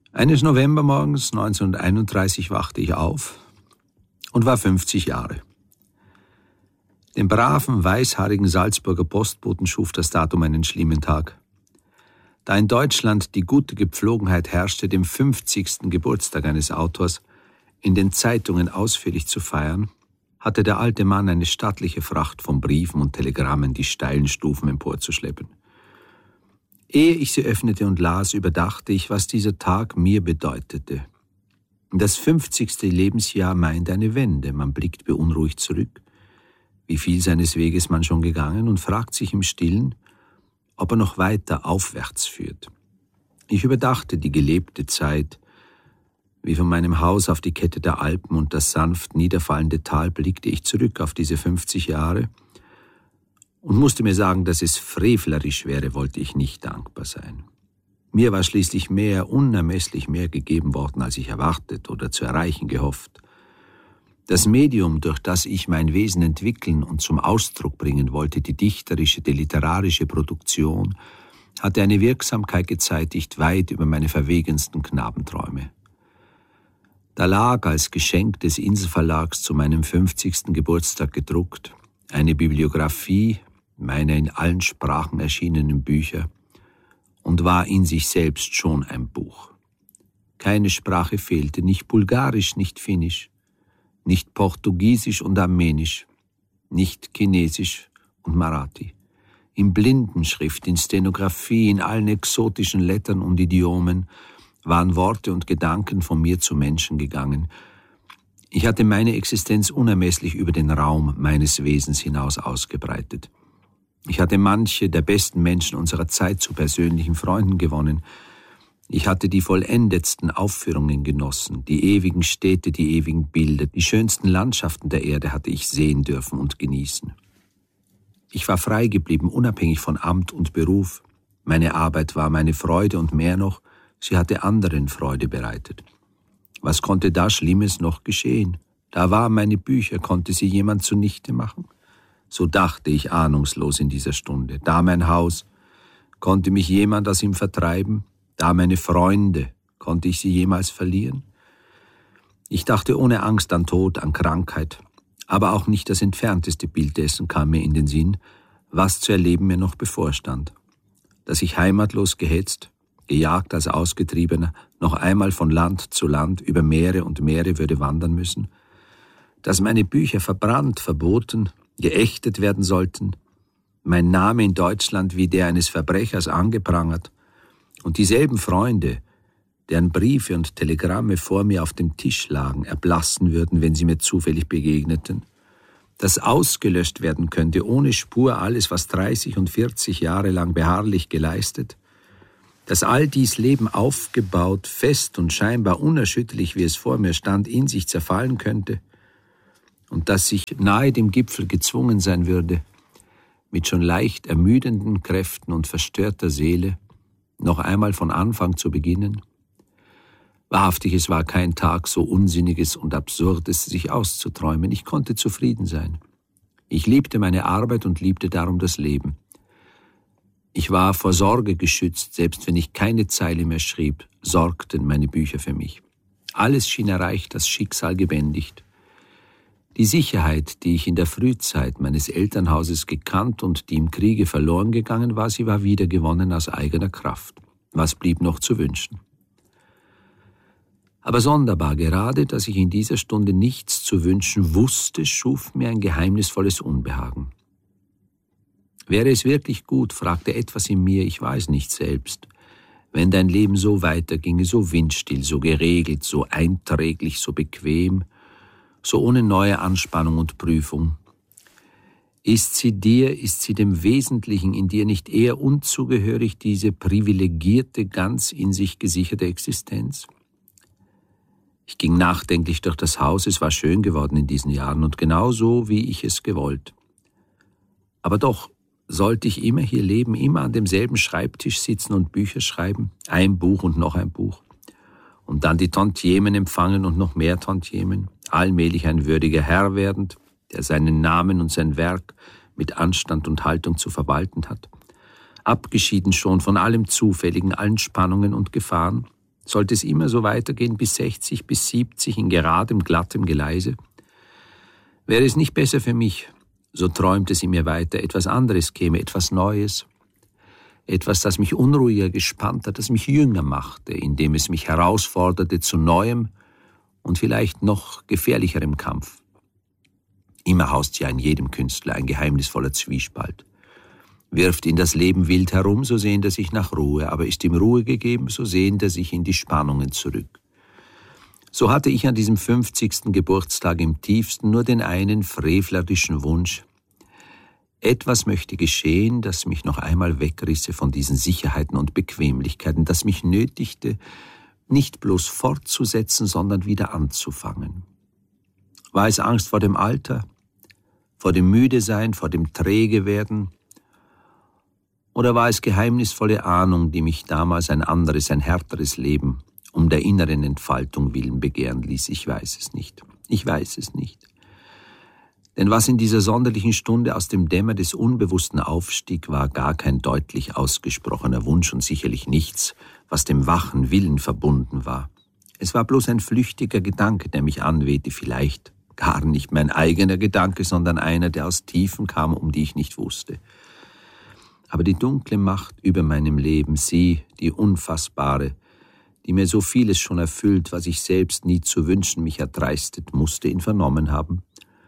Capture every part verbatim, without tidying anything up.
Eines Novembermorgens neunzehnhunderteinunddreißig wachte ich auf und war fünfzig Jahre. Dem braven, weißhaarigen Salzburger Postboten schuf das Datum einen schlimmen Tag. Da in Deutschland die gute Gepflogenheit herrschte, dem fünfzigsten Geburtstag eines Autors in den Zeitungen ausführlich zu feiern, hatte der alte Mann eine stattliche Fracht von Briefen und Telegrammen die steilen Stufen emporzuschleppen. Ehe ich sie öffnete und las, überdachte ich, was dieser Tag mir bedeutete. Das fünfzigste Lebensjahr meint eine Wende. Man blickt beunruhigt zurück, wie viel seines Weges man schon gegangen, und fragt sich im Stillen, ob er noch weiter aufwärts führt. Ich überdachte die gelebte Zeit, wie von meinem Haus auf die Kette der Alpen und das sanft niederfallende Tal blickte ich zurück auf diese fünfzig Jahre und musste mir sagen, dass es frevlerisch wäre, wollte ich nicht dankbar sein. Mir war schließlich mehr, unermesslich mehr gegeben worden, als ich erwartet oder zu erreichen gehofft. Das Medium, durch das ich mein Wesen entwickeln und zum Ausdruck bringen wollte, die dichterische, die literarische Produktion, hatte eine Wirksamkeit gezeitigt weit über meine verwegensten Knabenträume. Da lag als Geschenk des Inselverlags zu meinem fünfzigsten Geburtstag gedruckt eine Bibliographie meiner in allen Sprachen erschienenen Bücher und war in sich selbst schon ein Buch. Keine Sprache fehlte, nicht Bulgarisch, nicht Finnisch, nicht Portugiesisch und Armenisch, nicht Chinesisch und Marathi. In Blindenschrift, in Stenografie, in allen exotischen Lettern und Idiomen waren Worte und Gedanken von mir zu Menschen gegangen. Ich hatte meine Existenz unermesslich über den Raum meines Wesens hinaus ausgebreitet. Ich hatte manche der besten Menschen unserer Zeit zu persönlichen Freunden gewonnen. Ich hatte die vollendetsten Aufführungen genossen, die ewigen Städte, die ewigen Bilder, die schönsten Landschaften der Erde hatte ich sehen dürfen und genießen. Ich war frei geblieben, unabhängig von Amt und Beruf. Meine Arbeit war meine Freude und mehr noch, sie hatte anderen Freude bereitet. Was konnte da Schlimmes noch geschehen? Da waren meine Bücher, konnte sie jemand zunichte machen? So dachte ich ahnungslos in dieser Stunde. Da mein Haus, konnte mich jemand aus ihm vertreiben? Da meine Freunde, konnte ich sie jemals verlieren? Ich dachte ohne Angst an Tod, an Krankheit, aber auch nicht das entfernteste Bild dessen kam mir in den Sinn, was zu erleben mir noch bevorstand. Dass ich heimatlos gehetzt, gejagt als Ausgetriebener, noch einmal von Land zu Land über Meere und Meere würde wandern müssen, dass meine Bücher verbrannt, verboten, geächtet werden sollten, mein Name in Deutschland wie der eines Verbrechers angeprangert und dieselben Freunde, deren Briefe und Telegramme vor mir auf dem Tisch lagen, erblassen würden, wenn sie mir zufällig begegneten, dass ausgelöscht werden könnte ohne Spur alles, was dreißig und vierzig Jahre lang beharrlich geleistet, dass all dies Leben aufgebaut, fest und scheinbar unerschütterlich, wie es vor mir stand, in sich zerfallen könnte und dass ich nahe dem Gipfel gezwungen sein würde, mit schon leicht ermüdenden Kräften und verstörter Seele noch einmal von Anfang zu beginnen? Wahrhaftig, es war kein Tag so Unsinniges und Absurdes, sich auszuträumen. Ich konnte zufrieden sein. Ich liebte meine Arbeit und liebte darum das Leben. Ich war vor Sorge geschützt, selbst wenn ich keine Zeile mehr schrieb, sorgten meine Bücher für mich. Alles schien erreicht, das Schicksal gebändigt. Die Sicherheit, die ich in der Frühzeit meines Elternhauses gekannt und die im Kriege verloren gegangen war, sie war wieder gewonnen aus eigener Kraft. Was blieb noch zu wünschen? Aber sonderbar, gerade, dass ich in dieser Stunde nichts zu wünschen wusste, schuf mir ein geheimnisvolles Unbehagen. Wäre es wirklich gut, fragte etwas in mir, ich weiß nicht selbst, wenn dein Leben so weiterginge, so windstill, so geregelt, so einträglich, so bequem, so ohne neue Anspannung und Prüfung? Ist sie dir, ist sie dem Wesentlichen in dir nicht eher unzugehörig, diese privilegierte, ganz in sich gesicherte Existenz? Ich ging nachdenklich durch das Haus, es war schön geworden in diesen Jahren und genau so, wie ich es gewollt. Aber doch, sollte ich immer hier leben, immer an demselben Schreibtisch sitzen und Bücher schreiben, ein Buch und noch ein Buch, und dann die Tantiemen empfangen und noch mehr Tantiemen, allmählich ein würdiger Herr werdend, der seinen Namen und sein Werk mit Anstand und Haltung zu verwalten hat, abgeschieden schon von allem Zufälligen, allen Spannungen und Gefahren, Sollte es immer so weitergehen bis sechzig, bis siebzig in geradem, glattem Geleise? Wäre es nicht besser für mich, so träumte sie mir weiter, etwas anderes käme, etwas Neues, etwas, das mich unruhiger, gespannter, das mich jünger machte, indem es mich herausforderte zu neuem und vielleicht noch gefährlicherem Kampf. Immer haust ja in jedem Künstler ein geheimnisvoller Zwiespalt. Wirft ihn das Leben wild herum, so sehnt er sich nach Ruhe, aber ist ihm Ruhe gegeben, so sehnt er sich in die Spannungen zurück. So hatte ich an diesem fünfzigsten Geburtstag im tiefsten nur den einen frevlerischen Wunsch: Etwas möchte geschehen, das mich noch einmal wegrisse von diesen Sicherheiten und Bequemlichkeiten, das mich nötigte, nicht bloß fortzusetzen, sondern wieder anzufangen. War es Angst vor dem Alter, vor dem Müdesein, vor dem Trägewerden? Oder war es geheimnisvolle Ahnung, die mich damals ein anderes, ein härteres Leben um der inneren Entfaltung willen begehren ließ? Ich weiß es nicht. Ich weiß es nicht. Denn was in dieser sonderlichen Stunde aus dem Dämmer des Unbewussten aufstieg, war gar kein deutlich ausgesprochener Wunsch und sicherlich nichts, was dem wachen Willen verbunden war. Es war bloß ein flüchtiger Gedanke, der mich anwehte, vielleicht gar nicht mein eigener Gedanke, sondern einer, der aus Tiefen kam, um die ich nicht wusste. Aber die dunkle Macht über meinem Leben, sie, die unfassbare, die mir so vieles schon erfüllt, was ich selbst nie zu wünschen mich erdreistet, musste ihn vernommen haben.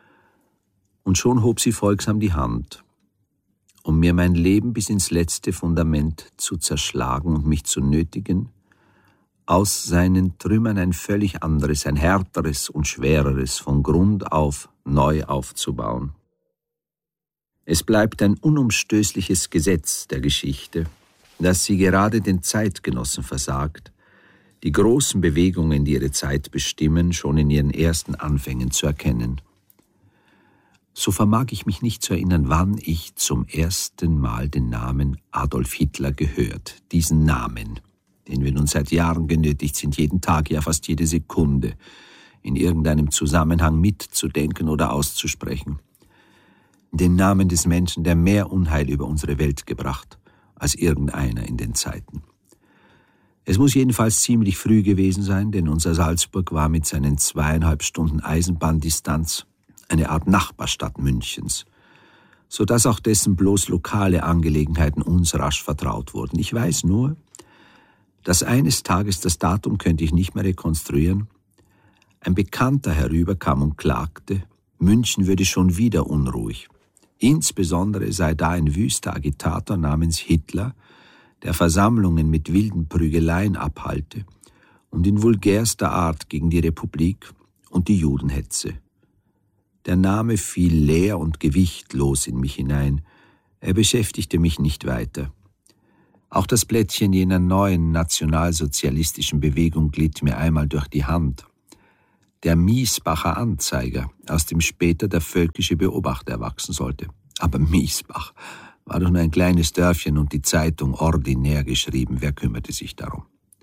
Und schon hob sie folgsam die Hand, um mir mein Leben bis ins letzte Fundament zu zerschlagen und mich zu nötigen, aus seinen Trümmern ein völlig anderes, ein härteres und schwereres von Grund auf neu aufzubauen. Es bleibt ein unumstößliches Gesetz der Geschichte, dass sie gerade den Zeitgenossen versagt, die großen Bewegungen, die ihre Zeit bestimmen, schon in ihren ersten Anfängen zu erkennen. So vermag ich mich nicht zu erinnern, wann ich zum ersten Mal den Namen Adolf Hitler gehört. Diesen Namen, den wir nun seit Jahren genötigt sind, jeden Tag, ja fast jede Sekunde, in irgendeinem Zusammenhang mitzudenken oder auszusprechen. Den Namen des Menschen, der mehr Unheil über unsere Welt gebracht als irgendeiner in den Zeiten. Es muss jedenfalls ziemlich früh gewesen sein, denn unser Salzburg war mit seinen zweieinhalb Stunden Eisenbahndistanz eine Art Nachbarstadt Münchens, so dass auch dessen bloß lokale Angelegenheiten uns rasch vertraut wurden. Ich weiß nur, dass eines Tages, das Datum könnte ich nicht mehr rekonstruieren, ein Bekannter herüberkam und klagte, München würde schon wieder unruhig. Insbesondere sei da ein wüster Agitator namens Hitler, der Versammlungen mit wilden Prügeleien abhalte und in vulgärster Art gegen die Republik und die Juden hetze. Der Name fiel leer und gewichtlos in mich hinein. Er beschäftigte mich nicht weiter. Auch das Blättchen jener neuen nationalsozialistischen Bewegung glitt mir einmal durch die Hand. Der Miesbacher Anzeiger, aus dem später der Völkische Beobachter erwachsen sollte. Aber Miesbach war doch nur ein kleines Dörfchen und die Zeitung ordinär geschrieben. Wer kümmerte sich darum?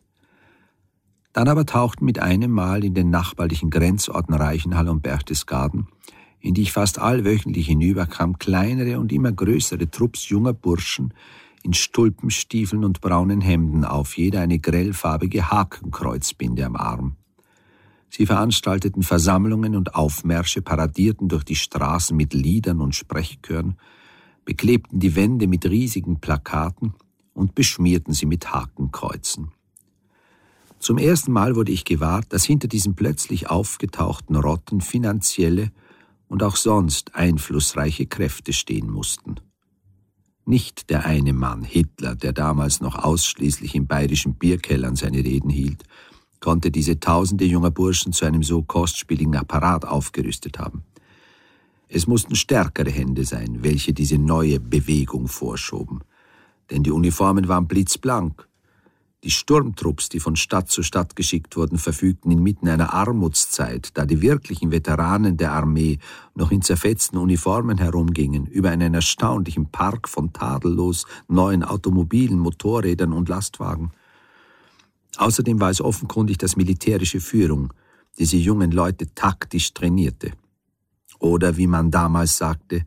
Dann aber tauchten mit einem Mal in den nachbarlichen Grenzorten Reichenhall und Berchtesgaden, in die ich fast allwöchentlich hinüberkam, kleinere und immer größere Trupps junger Burschen in Stulpenstiefeln und braunen Hemden auf, jeder eine grellfarbige Hakenkreuzbinde am Arm. Sie veranstalteten Versammlungen und Aufmärsche, paradierten durch die Straßen mit Liedern und Sprechchören, beklebten die Wände mit riesigen Plakaten und beschmierten sie mit Hakenkreuzen. Zum ersten Mal wurde ich gewahr, dass hinter diesen plötzlich aufgetauchten Rotten finanzielle und auch sonst einflussreiche Kräfte stehen mussten. Nicht der eine Mann, Hitler, der damals noch ausschließlich in bayerischen Bierkellern seine Reden hielt, konnte diese tausende junger Burschen zu einem so kostspieligen Apparat aufgerüstet haben. Es mussten stärkere Hände sein, welche diese neue Bewegung vorschoben, denn die Uniformen waren blitzblank. Die Sturmtrupps, die von Stadt zu Stadt geschickt wurden, verfügten inmitten einer Armutszeit, da die wirklichen Veteranen der Armee noch in zerfetzten Uniformen herumgingen, über einen erstaunlichen Park von tadellos neuen Automobilen, Motorrädern und Lastwagen. Außerdem war es offenkundig, dass militärische Führung diese jungen Leute taktisch trainierte. Oder, wie man damals sagte,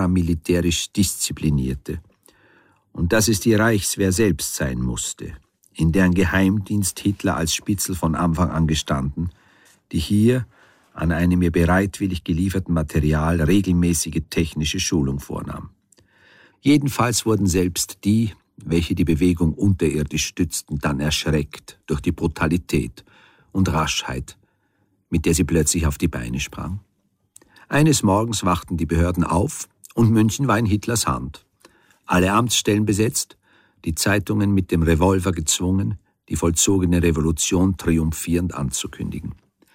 paramilitärisch disziplinierte. Und dass es die Reichswehr selbst sein musste, in deren Geheimdienst Hitler als Spitzel von Anfang an gestanden, die hier an einem ihr bereitwillig gelieferten Material regelmäßige technische Schulung vornahm. Jedenfalls wurden selbst die, welche die Bewegung unterirdisch stützten, dann erschreckt durch die Brutalität und Raschheit, mit der sie plötzlich auf die Beine sprang. Eines Morgens wachten die Behörden auf und München war in Hitlers Hand. Alle Amtsstellen besetzt, die Zeitungen mit dem Revolver gezwungen, die vollzogene Revolution triumphierend anzukündigen.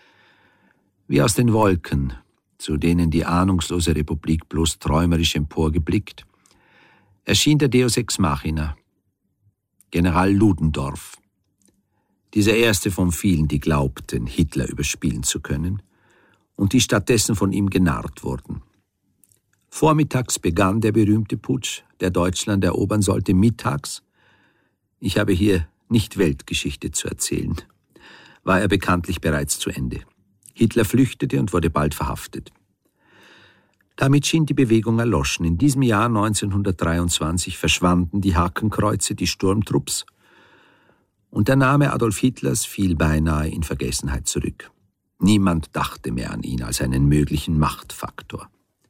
Wie aus den Wolken, zu denen die ahnungslose Republik bloß träumerisch emporgeblickt, erschien der Deus Ex Machina, General Ludendorff, dieser erste von vielen, die glaubten, Hitler überspielen zu können und die stattdessen von ihm genarrt wurden. Vormittags begann der berühmte Putsch, der Deutschland erobern sollte, mittags, ich habe hier nicht Weltgeschichte zu erzählen, war er bekanntlich bereits zu Ende. Hitler flüchtete und wurde bald verhaftet. Damit schien die Bewegung erloschen. In diesem Jahr neunzehnhundertdreiundzwanzig verschwanden die Hakenkreuze, die Sturmtrupps, und der Name Adolf Hitlers fiel beinahe in Vergessenheit zurück. Niemand dachte mehr an ihn als einen möglichen Machtfaktor.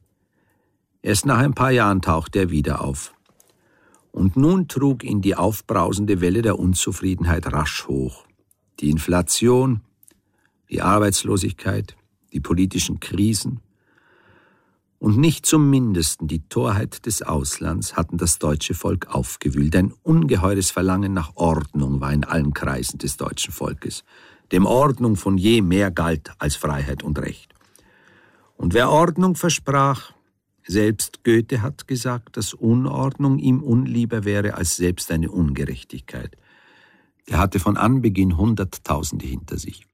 Erst nach ein paar Jahren tauchte er wieder auf. Und nun trug ihn die aufbrausende Welle der Unzufriedenheit rasch hoch. Die Inflation, die Arbeitslosigkeit, die politischen Krisen und nicht zum Mindesten die Torheit des Auslands hatten das deutsche Volk aufgewühlt. Ein ungeheures Verlangen nach Ordnung war in allen Kreisen des deutschen Volkes, dem Ordnung von je mehr galt als Freiheit und Recht. Und wer Ordnung versprach, selbst Goethe hat gesagt, dass Unordnung ihm unlieber wäre als selbst eine Ungerechtigkeit. Er hatte von Anbeginn Hunderttausende hinter sich.